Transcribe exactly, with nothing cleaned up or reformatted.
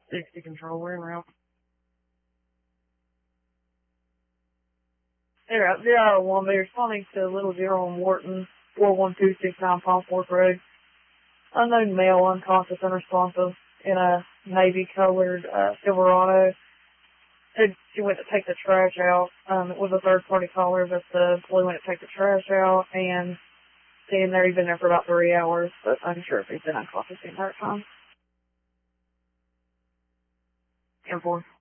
sixty control, we're en route. They're out zero out of one, they're responding to Little Zero on Wharton, four one two six nine Palm Fork Road. Unknown male, unconscious, unresponsive, in a navy-colored uh, Silverado. Said she went to take the trash out. Um, it was a third-party caller, but the employee went to take the trash out, and staying there, he'd been there for about three hours, but I'm sure if he's been unconscious the entire time. ten four.